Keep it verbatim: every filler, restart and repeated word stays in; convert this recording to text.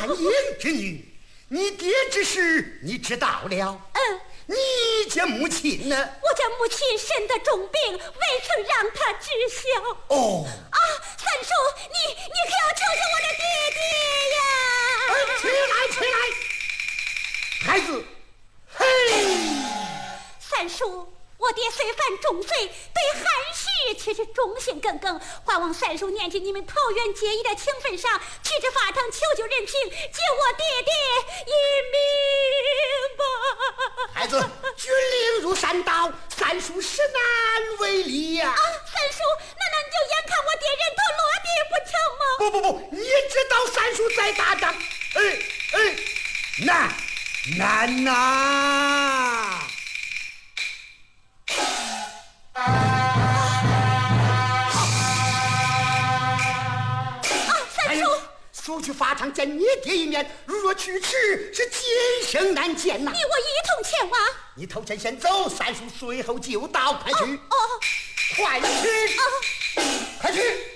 英之女，你爹之事你知道了？ 嗯。 你家母亲呢？ 我家母亲身得重病，未曾让她知晓。 哦。 啊，三叔，你你可要救救我的爹爹呀！ 哎，起来起来，孩子，嘿， 三叔。我爹虽犯重罪，对韩氏却是忠心耿耿。还望三叔念及你们桃园结义的情分上，去至法堂求救人情，救我爹爹一命吧。 孩子，军令如山倒，三叔实难为力呀、啊。 啊，三叔，那那你就眼看我爹人头落地不成吗？ 不不不，你知道三叔在打仗，哎哎，难难呐、啊！速去法场见你爹一面，若去迟，是今生难见呐、啊！ 你我一同前往。 你头前先走，三叔随后就到，快去！ 哦，哦快去！ 哦， 快去！